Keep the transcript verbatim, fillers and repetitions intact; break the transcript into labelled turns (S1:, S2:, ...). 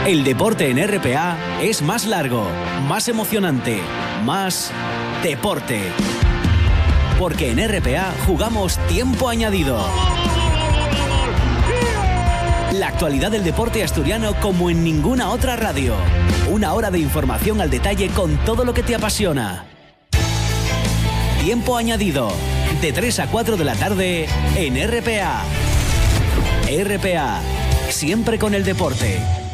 S1: El deporte en R P A es más largo, más emocionante, más deporte. Porque en R P A jugamos tiempo añadido. La actualidad del deporte asturiano como en ninguna otra radio. Una hora de información al detalle con todo lo que te apasiona. Tiempo añadido, de tres a cuatro de la tarde en R P A. R P A, siempre con el deporte.